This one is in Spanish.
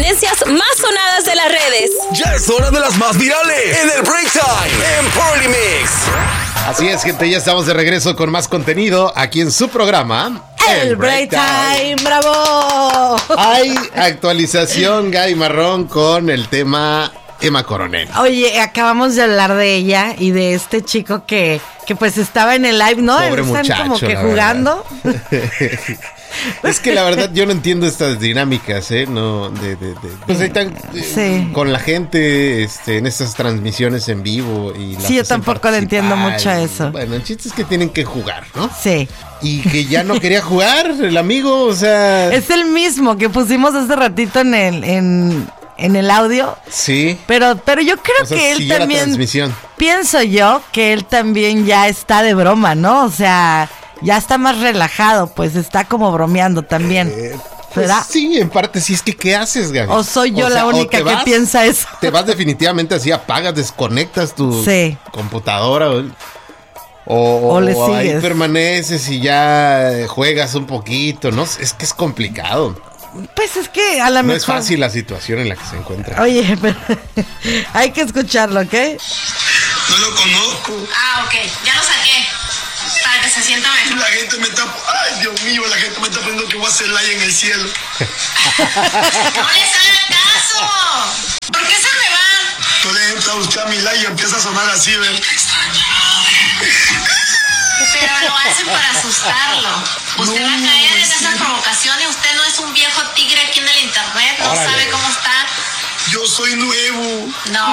tendencias más sonadas de las redes. Ya es hora de las más virales en el Break Time en Party Mix. Así es, gente, ya estamos de regreso con más contenido aquí en su programa El Break Time. ¡Bravo! Hay actualización, Gaby Marrón, con el tema Emma Coronel. Oye, acabamos de hablar de ella y de este chico que pues estaba en el live, ¿no? Pobre Están muchacho, como que la jugando. Es que la verdad yo no entiendo estas dinámicas, no, pues ahí están Sí. con la gente, en estas transmisiones en vivo y las Sí, yo hacen tampoco le entiendo mucho participar. eso. Bueno, el chiste es que tienen que jugar, ¿no? Sí. Y que ya no quería jugar el amigo, o sea. Es el mismo que pusimos hace ratito en el audio. Sí. Pero yo creo O sea, que él siguió la también. transmisión. Pienso yo que él también ya está de broma, ¿no? O sea, ya está más relajado, pues está como bromeando también. Pues ¿Verdad? sí, en parte sí. Es que ¿qué haces, Gaby? ¿O soy yo la o única te que piensa eso? Te vas definitivamente así, apagas, desconectas tu Sí. computadora o le ahí sigues. permaneces y ya juegas un poquito, ¿no? Es que es complicado. Pues es que a la No mejor. es fácil la situación en la que se encuentra. Oye, pero hay que escucharlo, ¿ok? No lo conozco. Ah, ok, ya lo saqué. Para que se sienta mejor. La gente me está... Ay, Dios mío, la gente me está poniendo que voy a hacer like en el cielo. ¡No les haga caso! ¿Por qué se me va? Tú le entras a buscar mi like y empieza a sonar así, ¿ves? Pero lo hacen para asustarlo. Usted va a caer en esas provocaciones. Usted no es un viejo tigre aquí en el internet. No Órale. sabe cómo está. Yo soy nuevo. No.